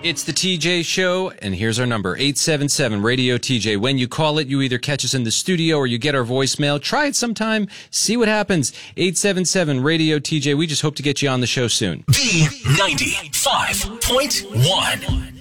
It's the TJ Show, and here's our number, 877-RADIO-TJ. When you call it, you either catch us in the studio or you get our voicemail. Try it sometime. See what happens. 877-RADIO-TJ. We just hope to get you on the show soon. B95.1.